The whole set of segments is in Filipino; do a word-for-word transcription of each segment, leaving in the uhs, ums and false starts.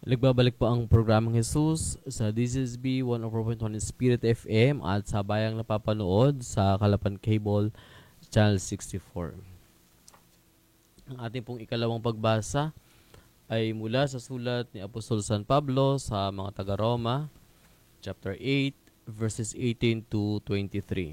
Nagbabalik po ang programang Jesus sa D Z S B one oh four point one Spirit F M at sa bayang napapanood sa Kalapan Cable Channel sixty-four. Ang ating pong ikalawang pagbasa ay mula sa sulat ni Apostol San Pablo sa mga taga-Roma, chapter eight, verses eighteen to twenty-three.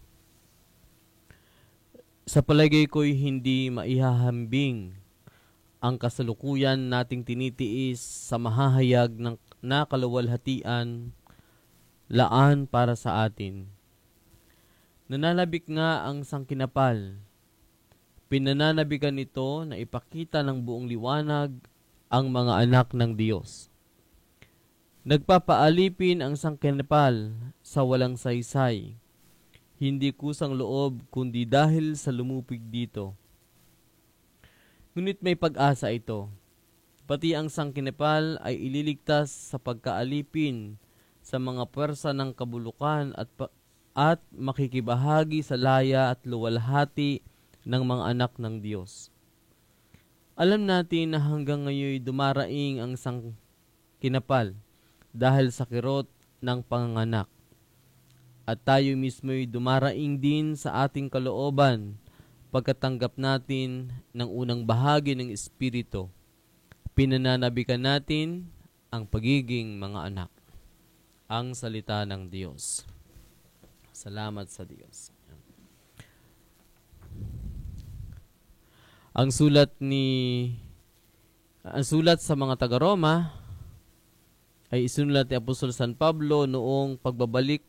Sa palagay ko'y hindi maihahambing ang kasalukuyan nating tinitiis sa mahahayag ng nakaluwalhatian laan para sa atin. Nananabik nga ang sangkinapal. Pinananabikan nito na ipakita ng buong liwanag ang mga anak ng Diyos. Nagpapaalipin ang sangkinapal sa walang saysay, hindi kusang loob kundi dahil sa lumupig dito. Ngunit may pag-asa ito. Pati ang sangkinapal ay ililigtas sa pagkaalipin sa mga puwersa ng kabulukan at, pa- at makikibahagi sa laya at luwalhati ng mga anak ng Diyos. Alam natin na hanggang ngayon dumaraing ang sangkinapal dahil sa kirot ng panganganak. At tayo mismo'y dumaraing din sa ating kalooban pagkatanggap natin ng unang bahagi ng Espiritu. Pinananabikan natin ang pagiging mga anak. Ang salita ng Diyos. Salamat sa Diyos. Ang sulat ni ang sulat sa mga taga-Roma ay isinulat ni Apostol San Pablo noong pagbabalik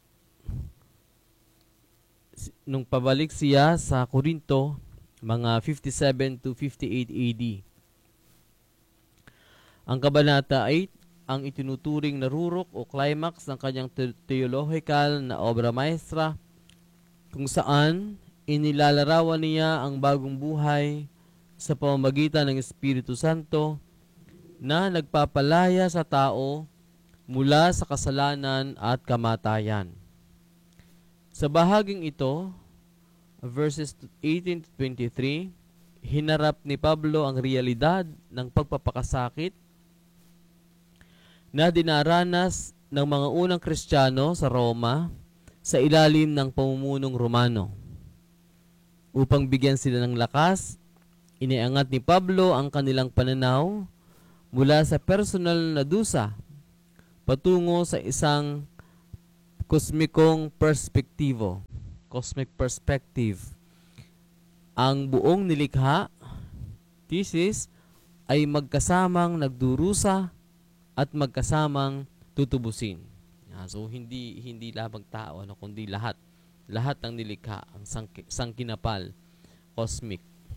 nung pabalik siya sa Corinto, mga fifty-seven to fifty-eight A D. Ang kabanata eight ang itinuturing na rurok o climax ng kanyang te- theological na obra maestra, kung saan inilalarawan niya ang bagong buhay sa pamamagitan ng Espiritu Santo na nagpapalaya sa tao mula sa kasalanan at kamatayan. Sa bahaging ito, verses eighteen to twenty-three, hinarap ni Pablo ang realidad ng pagpapakasakit na dinaranas ng mga unang Kristiyano sa Roma sa ilalim ng pamumunong Romano. Upang bigyan sila ng lakas, iniangat ni Pablo ang kanilang pananaw mula sa personal na dusa patungo sa isang kosmikong perspektibo. Cosmic perspective. Ang buong nilikha, thesis, ay magkasamang nagdurusa at magkasamang tutubusin. So hindi hindi lamang tao, ano, kundi lahat. Lahat ng nilikha, ang sang- sangkinapal, cosmic.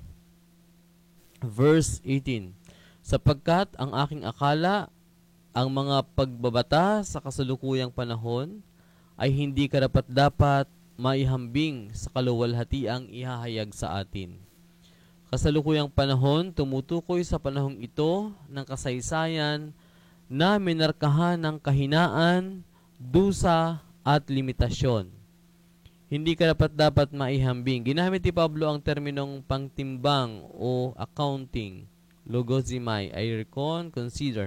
Verse eighteen. Sapagkat ang aking akala, ang mga pagbabata sa kasalukuyang panahon ay hindi karapat-dapat maihambing sa kaluwalhatiang ihahayag sa atin. Kasalukuyang panahon tumutukoy sa panahong ito ng kasaysayan na minarkahan ng kahinaan, dusa at limitasyon. Hindi karapat-dapat maihambing. Ginamit ni Pablo ang terminong pangtimbang o accounting, logozimai, I reckon, consider.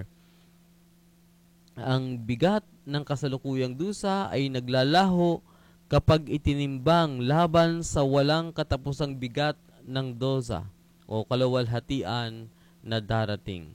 Ang bigat ng kasalukuyang dusa ay naglalaho kapag itinimbang laban sa walang katapusang bigat ng dosa o kaluwalhatian na darating.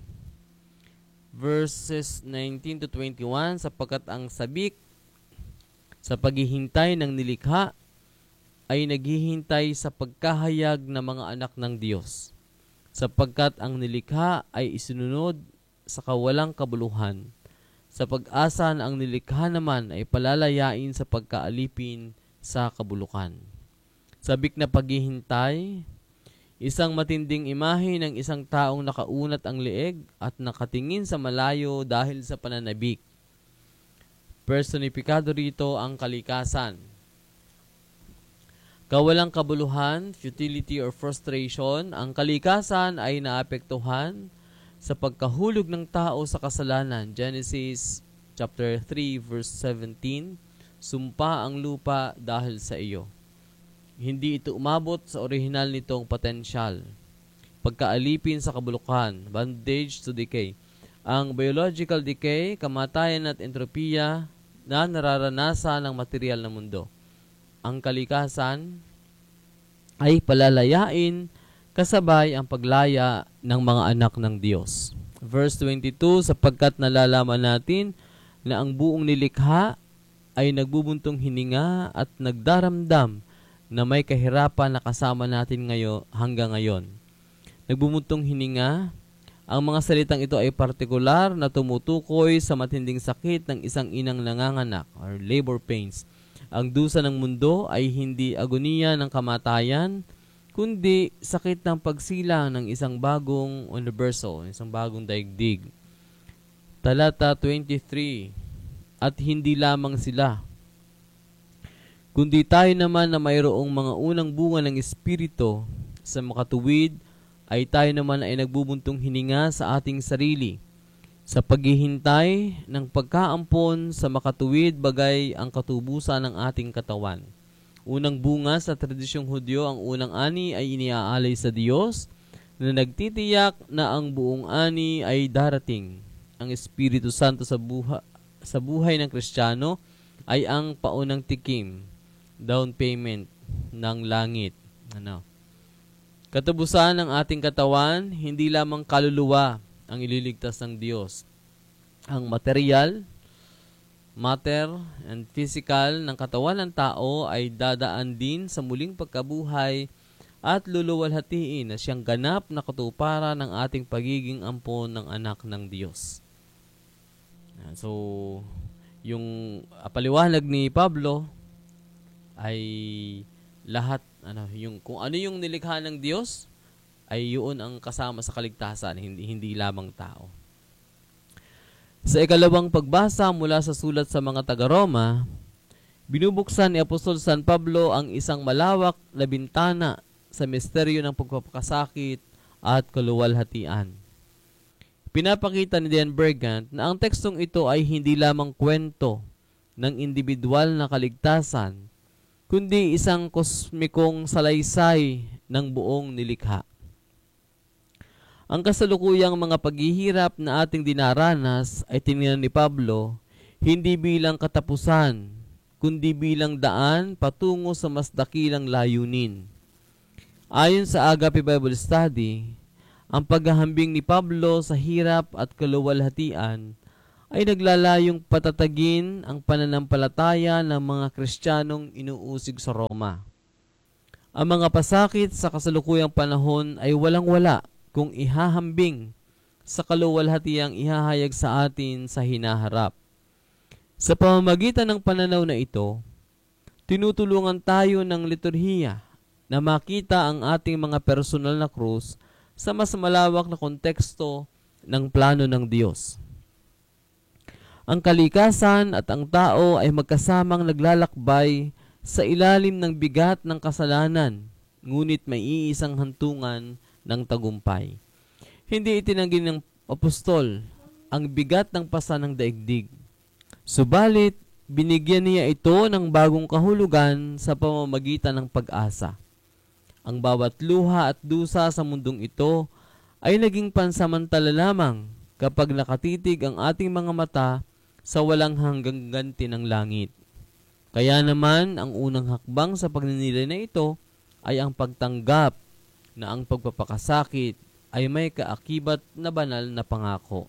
Verses nineteen to twenty-one, sapagkat ang sabik sa paghihintay ng nilikha ay naghihintay sa pagkahayag ng mga anak ng Diyos, sapagkat ang nilikha ay isinunod sa kawalang kabuluhan, sa pag-asa na ang nilikha naman ay palalayain sa pagkaalipin sa kabulukan. Sabik na paghihintay, isang matinding imahe ng isang taong nakaunat ang leeg at nakatingin sa malayo dahil sa pananabik. Personifikado rito ang kalikasan. Kawalang kabuluhan, futility or frustration, ang kalikasan ay naapektuhan sa pagkahulog ng tao sa kasalanan. Genesis chapter three verse seventeen, sumpa ang lupa dahil sa iyo. Hindi ito umabot sa orihinal nitong potensyal. Pagkaalipin sa kabulukan, bondage to decay. ang biological decay, kamatayan at entropiya na nararanasan ng material na mundo. Ang kalikasan ay palalayain kasabay ang paglaya ng mga anak ng Diyos. Verse twenty-two, sapagkat nalalaman natin na ang buong nilikha ay nagbubuntong hininga at nagdaramdam na may kahirapan na kasama natin ngayon hanggang ngayon. Nagbubuntong hininga, ang mga salitang ito ay partikular na tumutukoy sa matinding sakit ng isang inang nanganganak or labor pains. Ang dusa ng mundo ay hindi agoniya ng kamatayan, kundi sakit ng pagsilang ng isang bagong universo, isang bagong daigdig. Talata twenty-three, at hindi lamang sila, kundi tayo naman na mayroong mga unang bunga ng Espiritu sa makatuwid, ay tayo naman ay nagbubuntong hininga sa ating sarili sa paghihintay ng pagkaampon sa makatuwid bagay ang katubusan ng ating katawan. Unang bunga sa tradisyong Hudyo, ang unang ani ay iniaalay sa Diyos na nagtitiyak na ang buong ani ay darating. Ang Espiritu Santo sa, buha, sa buhay ng Kristiyano ay ang paunang tikim, down payment ng langit. Ano? Katubusan ng ating katawan, hindi lamang kaluluwa ang ililigtas ng Diyos. Ang material, matter, and physical ng katawan ng tao ay dadaan din sa muling pagkabuhay at luluwalhatiin na siyang ganap na katuparan ng ating pagiging ampon ng anak ng Diyos. So, yung paliwanag ni Pablo ay lahat, ano, yung, kung ano yung nilikha ng Diyos, ay yun ang kasama sa kaligtasan, hindi, hindi lamang tao. Sa ikalawang pagbasa mula sa sulat sa mga taga-Roma, binubuksan ni Apostol San Pablo ang isang malawak na bintana sa misteryo ng pagpapakasakit at kaluwalhatian. Pinapakita ni Dan Bergant na ang tekstong ito ay hindi lamang kwento ng individual na kaligtasan, kundi isang kosmikong salaysay ng buong nilikha. Ang kasalukuyang mga paghihirap na ating dinaranas ay tiningnan ni Pablo hindi bilang katapusan, kundi bilang daan patungo sa mas dakilang layunin. Ayon sa Agape Bible Study, ang paghahambing ni Pablo sa hirap at kaluwalhatian ay naglalayong patatagin ang pananampalataya ng mga Kristiyanong inuusig sa Roma. Ang mga pasakit sa kasalukuyang panahon ay walang-wala kung ihahambing sa kaluwalhatiang ihahayag sa atin sa hinaharap. Sa pamamagitan ng pananaw na ito, tinutulungan tayo ng liturhiya na makita ang ating mga personal na krus sa mas malawak na konteksto ng plano ng Diyos. Ang kalikasan at ang tao ay magkasamang naglalakbay sa ilalim ng bigat ng kasalanan, ngunit may iisang hantungan ng tagumpay. Hindi itinanggi ng apostol ang bigat ng pasa ng daigdig. Subalit, binigyan niya ito ng bagong kahulugan sa pamamagitan ng pag-asa. Ang bawat luha at dusa sa mundong ito ay naging pansamantala lamang kapag nakatitig ang ating mga mata sa walang hanggang ganti ng langit. Kaya naman, ang unang hakbang sa pagninilay na ito ay ang pagtanggap na ang pagpapakasakit ay may kaakibat na banal na pangako.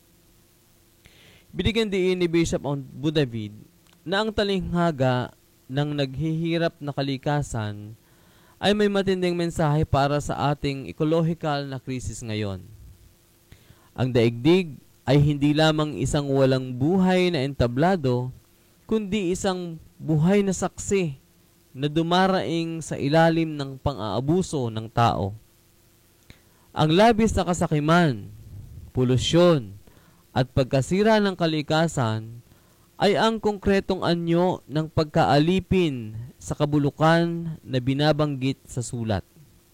Binigyan din ni Bishop Abu David na ang talinghaga ng naghihirap na kalikasan ay may matinding mensahe para sa ating ecological na krisis ngayon. Ang daigdig ay hindi lamang isang walang buhay na entablado, kundi isang buhay na saksi na dumaraing sa ilalim ng pang-aabuso ng tao. Ang labis na kasakiman, polusyon, at pagkasira ng kalikasan ay ang konkretong anyo ng pagkaalipin sa kabulukan na binabanggit sa sulat.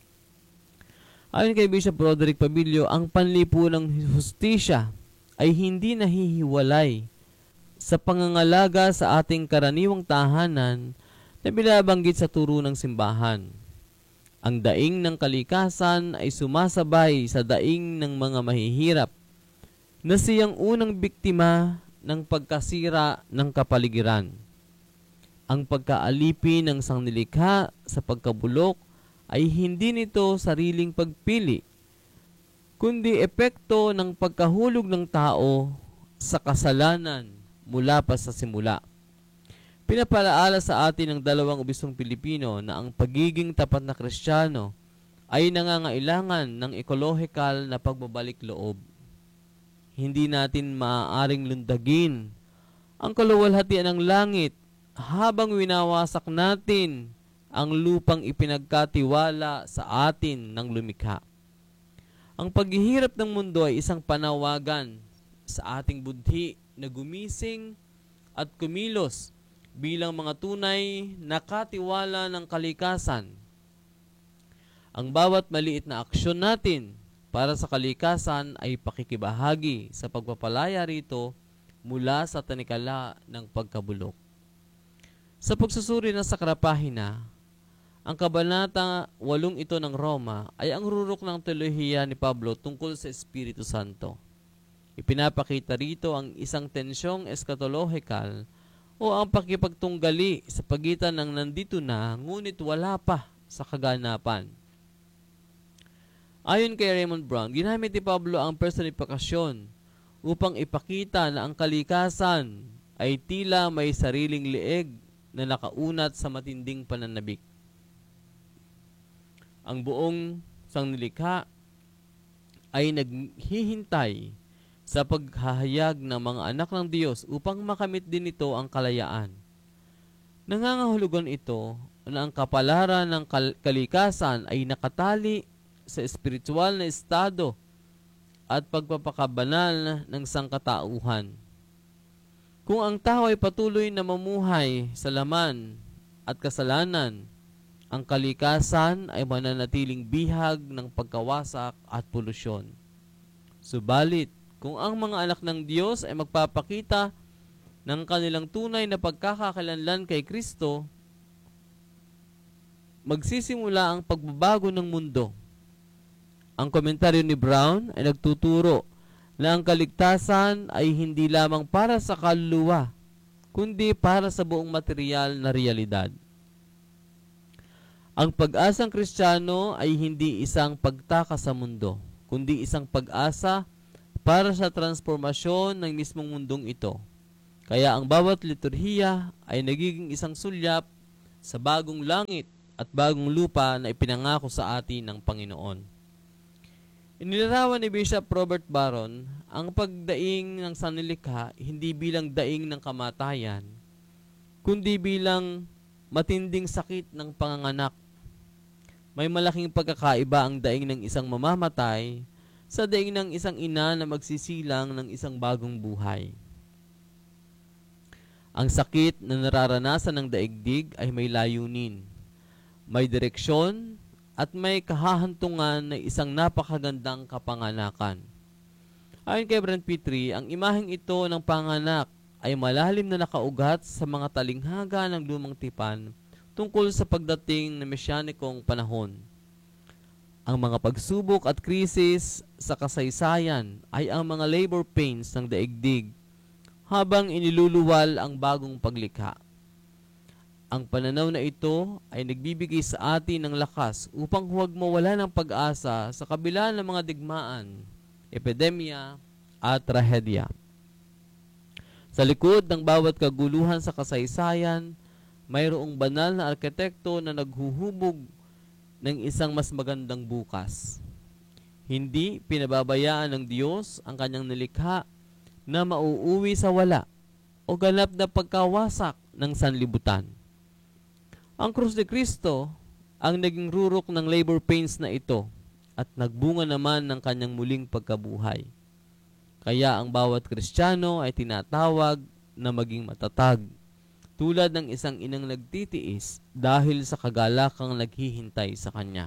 Ayon kay Bishop Roderick Pabilio, ang panlipunang hustisya ay hindi nahihiwalay sa pangangalaga sa ating karaniwang tahanan na binabanggit sa turo ng simbahan. Ang daing ng kalikasan ay sumasabay sa daing ng mga mahihirap, na siyang unang biktima ng pagkasira ng kapaligiran. Ang pagkaalipin ng sangnilikha sa pagkabulok ay hindi nito sariling pagpili, kundi epekto ng pagkahulog ng tao sa kasalanan mula pa sa simula. Pinapalaala sa atin ng dalawang obisong Pilipino na ang pagiging tapat na Kristiyano ay nangangailangan ng ekologikal na pagbabalik loob. Hindi natin maaaring lundagin ang kaluwalhatian ng langit habang winawasak natin ang lupang ipinagkatiwala sa atin ng lumikha. Ang paghihirap ng mundo ay isang panawagan sa ating budhi na gumising at kumilos bilang mga tunay na katiwala ng kalikasan. Ang bawat maliit na aksyon natin para sa kalikasan ay pakikibahagi sa pagpapalaya rito mula sa tanikala ng pagkabulok. Sa pagsusuri ng sakrapahina, ang kabanata walong ito ng Roma ay ang rurok ng teolohiya ni Pablo tungkol sa Espiritu Santo. Ipinapakita rito ang isang tensyong eskatologikal o ang pakipagtunggali sa pagitan ng nandito na ngunit wala pa sa kaganapan. Ayon kay Raymond Brown, ginamit ni Pablo ang personifikasyon upang ipakita na ang kalikasan ay tila may sariling leeg na nakaunat sa matinding pananabik. Ang buong sangnilikha ay naghihintay sa paghahayag ng mga anak ng Diyos upang makamit din ito ang kalayaan. Nangangahulugan ito na ang kapalaran ng kal- kalikasan ay nakatali sa espiritual na estado at pagpapakabanal ng sangkatauhan. Kung ang tao ay patuloy na mamuhay sa laman at kasalanan, ang kalikasan ay mananatiling bihag ng pagkawasak at polusyon. Subalit, kung ang mga anak ng Diyos ay magpapakita ng kanilang tunay na pagkakakilanlan kay Kristo, magsisimula ang pagbabago ng mundo. Ang komentaryo ni Brown ay nagtuturo na ang kaligtasan ay hindi lamang para sa kaluluwa, kundi para sa buong material na realidad. Ang pag-asang Kristiyano ay hindi isang pagtaka sa mundo, kundi isang pag-asa para sa transformasyon ng mismong mundong ito. Kaya ang bawat liturhiya ay nagiging isang sulyap sa bagong langit at bagong lupa na ipinangako sa atin ng Panginoon. Inilarawan ni Bishop Robert Barron ang pagdaing ng sanlilikha hindi bilang daing ng kamatayan, kundi bilang matinding sakit ng panganganak. May malaking pagkakaiba ang daing ng isang mamamatay sa daing ng isang ina na magsisilang ng isang bagong buhay. Ang sakit na nararanasan ng daigdig ay may layunin, may direksyon, at may kahahantungan na isang napakagandang kapanganakan. Ayon kay Brent Pitre, ang imaheng ito ng panganak ay malalim na nakaugat sa mga talinghaga ng lumang tipan tungkol sa pagdating ng mesyanikong panahon. Ang mga pagsubok at krisis sa kasaysayan ay ang mga labor pains ng daigdig habang iniluluwal ang bagong paglikha. Ang pananaw na ito ay nagbibigay sa atin ng lakas upang huwag mawala ng pag-asa sa kabila ng mga digmaan, epidemya at trahedya. Sa likod ng bawat kaguluhan sa kasaysayan, mayroong banal na arkitekto na naghuhubog ng isang mas magandang bukas. Hindi pinababayaan ng Diyos ang kanyang nilikha na mauuwi sa wala o ganap na pagkawasak ng sanlibutan. Ang krus ni Kristo ang naging rurok ng labor pains na ito at nagbunga naman ng kanyang muling pagkabuhay. Kaya ang bawat Kristiyano ay tinatawag na maging matatag, tulad ng isang inang nagtitiis dahil sa kagalakang naghihintay sa kanya.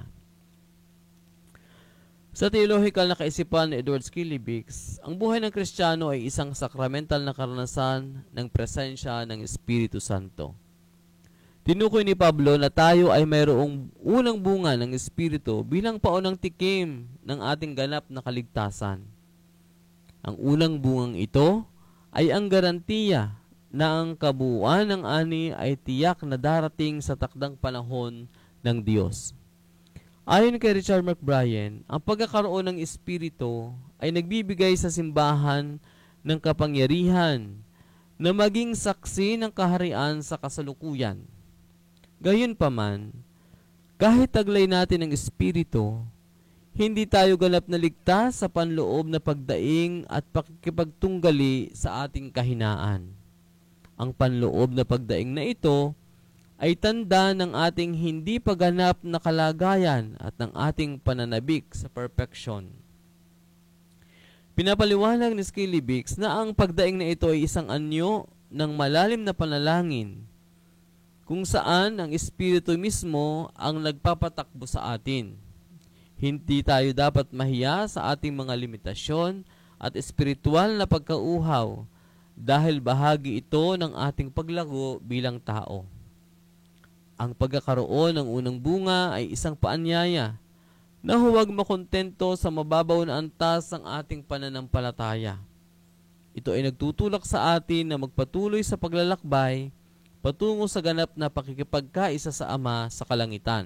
Sa theological na kaisipan ni Edward Skillibix, ang buhay ng Kristiyano ay isang sakramental na karanasan ng presensya ng Espiritu Santo. Tinukoy ni Pablo na tayo ay mayroong unang bunga ng Espiritu bilang paunang tikim ng ating ganap na kaligtasan. Ang unang bungang ito ay ang garantiya na ang kabuuan ng ani ay tiyak na darating sa takdang panahon ng Diyos. Ayon kay Richard McBrien, ang pagkakaroon ng Espiritu ay nagbibigay sa simbahan ng kapangyarihan na maging saksi ng kaharian sa kasalukuyan. Gayunpaman, kahit taglay natin ang Espiritu, hindi tayo ganap na ligtas sa panloob na pagdaing at pakikipagtunggali sa ating kahinaan. Ang panloob na pagdaing na ito ay tanda ng ating hindi pagganap na kalagayan at ng ating pananabik sa perfection. Pinapaliwanag ni Skilly Bix na ang pagdaing na ito ay isang anyo ng malalim na panalangin kung saan ang Espiritu mismo ang nagpapatakbo sa atin. Hindi tayo dapat mahiya sa ating mga limitasyon at espiritual na pagkauhaw dahil bahagi ito ng ating paglago bilang tao. Ang pagkakaroon ng unang bunga ay isang paanyaya na huwag makontento sa mababaw na antas ng ating pananampalataya. Ito ay nagtutulak sa atin na magpatuloy sa paglalakbay patungo sa ganap na pakikipagkaisa sa Ama sa kalangitan.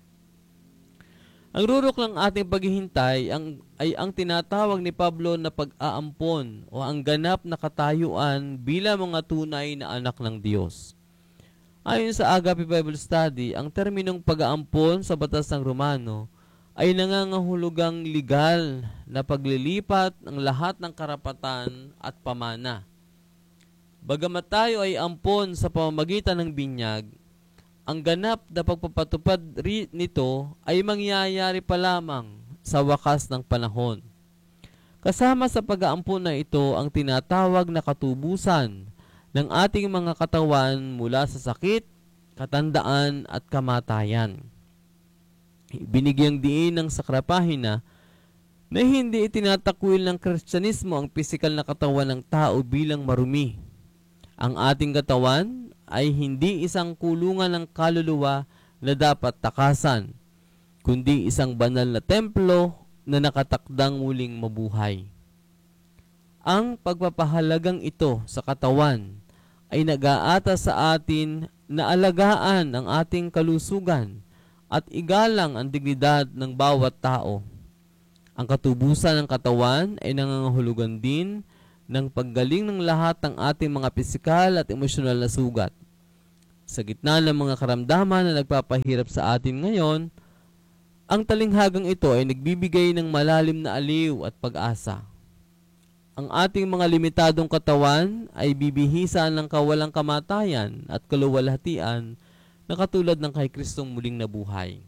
Ang rurok ng ating paghihintay ang, ay ang tinatawag ni Pablo na pag-aampon o ang ganap na katayuan bilang mga tunay na anak ng Diyos. Ayon sa Agape Bible Study, ang terminong pag-aampon sa batas ng Romano ay nangangahulugang legal na paglilipat ng lahat ng karapatan at pamana. Bagamat tayo ay ampon sa pamamagitan ng binyag, ang ganap na pagpapatupad nito ay mangyayari pa lamang sa wakas ng panahon. Kasama sa pag-aampon na ito ang tinatawag na katubusan ng ating mga katawan mula sa sakit, katandaan at kamatayan. Binigyang diin ng sakrapahina na hindi itinatakwil ng Kristyanismo ang pisikal na katawan ng tao bilang marumi. Ang ating katawan ay hindi isang kulungan ng kaluluwa na dapat takasan, kundi isang banal na templo na nakatakdang muling mabuhay. Ang pagpapahalagang ito sa katawan ay nag-aata sa atin na alagaan ang ating kalusugan at igalang ang dignidad ng bawat tao. Ang katubusan ng katawan ay nangangahulugan din ng paggaling ng lahat ng ating mga pisikal at emosyonal na sugat. Sa gitna ng mga karamdaman na nagpapahirap sa atin ngayon, ang talinghagang ito ay nagbibigay ng malalim na aliw at pag-asa. Ang ating mga limitadong katawan ay bibihisa ng kawalang kamatayan at kaluwalhatian na katulad ng kay Kristong muling nabuhay.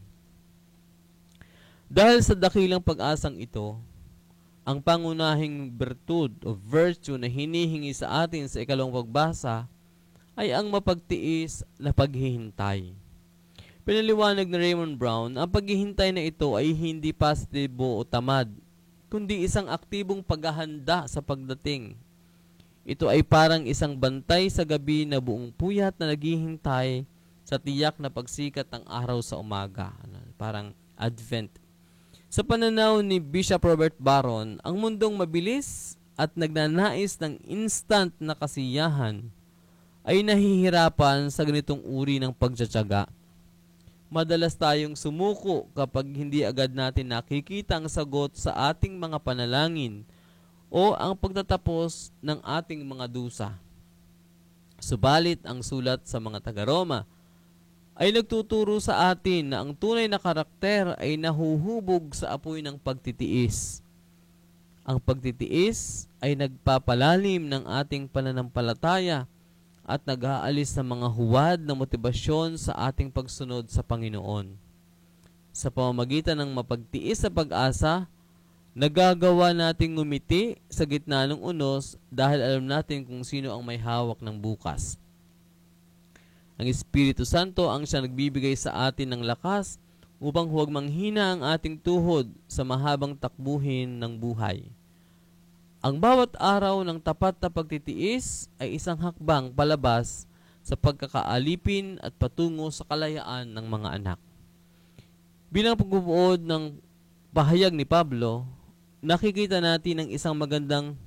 Dahil sa dakilang pag-asang ito, ang pangunahing bertud o virtue na hinihingi sa atin sa ikalawang pagbasa ay ang mapagtiis na paghihintay. Pinaliwanag ni Raymond Brown, ang paghihintay na ito ay hindi positibo o tamad, kundi isang aktibong paghahanda sa pagdating. Ito ay parang isang bantay sa gabi na buong puyat na naghihintay sa tiyak na pagsikat ng araw sa umaga. Parang Advent. Sa pananaw ni Bishop Robert Barron, ang mundong mabilis at nagnanais ng instant na kasiyahan ay nahihirapan sa ganitong uri ng pagtsatsaga. Madalas tayong sumuko kapag hindi agad natin nakikita ang sagot sa ating mga panalangin o ang pagtatapos ng ating mga dusa. Subalit ang sulat sa mga taga-Roma ay nagtuturo sa atin na ang tunay na karakter ay nahuhubog sa apoy ng pagtitiis. Ang pagtitiis ay nagpapalalim ng ating pananampalataya at nag-aalis ng mga huwad na motibasyon sa ating pagsunod sa Panginoon. Sa pamamagitan ng mapagtiis sa pag-asa, nagagawa nating ngumiti sa gitna ng unos dahil alam natin kung sino ang may hawak ng bukas. Ang Espiritu Santo ang siya nagbibigay sa atin ng lakas upang huwag manghina ang ating tuhod sa mahabang takbuhin ng buhay. Ang bawat araw ng tapat na pagtitiis ay isang hakbang palabas sa pagkakaalipin at patungo sa kalayaan ng mga anak. Bilang pagbubuod ng pahayag ni Pablo, nakikita natin ang isang magandang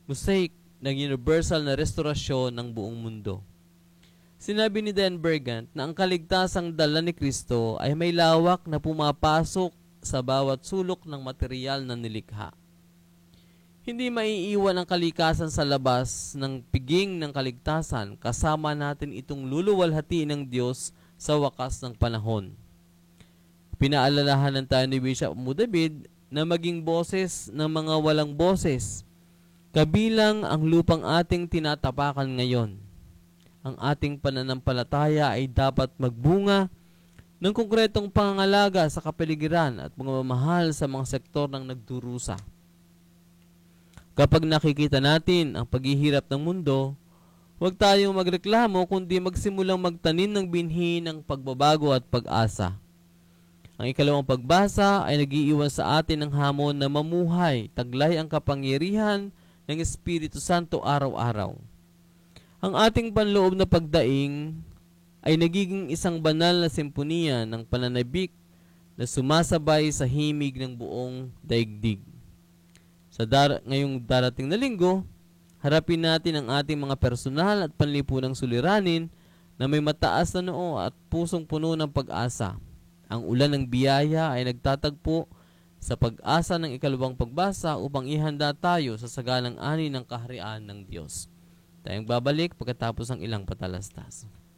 mosaic ng universal na restorasyon ng buong mundo. Sinabi ni Dan Bergant na ang kaligtasang dala ni Kristo ay may lawak na pumapasok sa bawat sulok ng material na nilikha. Hindi maiiwan ang kalikasan sa labas ng piging ng kaligtasan, kasama natin itong luluwalhati ng Diyos sa wakas ng panahon. Pinaalalahanan tayo ni Bishop Amu David na maging boses ng mga walang boses, kabilang ang lupang ating tinatapakan ngayon. Ang ating pananampalataya ay dapat magbunga ng konkretong pangangalaga sa kapaligiran at pagmamahal sa mga sektor ng nagdurusa. Kapag nakikita natin ang paghihirap ng mundo, huwag tayong magreklamo kundi magsimulang magtanim ng binhi ng pagbabago at pag-asa. Ang ikalawang pagbasa ay nag-iiwan sa atin ng hamon na mamuhay, taglay ang kapangyarihan ng Espiritu Santo araw-araw. Ang ating panloob na pagdaing ay nagiging isang banal na simponiya ng pananabik na sumasabay sa himig ng buong daigdig. Sa dar- ngayong darating na linggo, harapin natin ang ating mga personal at panlipunang suliranin na may mataas na noo at pusong puno ng pag-asa. Ang ulan ng biyaya ay nagtatagpo sa pag-asa ng ikalawang pagbasa upang ihanda tayo sa sagalang ani ng kaharian ng Diyos. Tayong babalik pagkatapos ng ilang patalastas.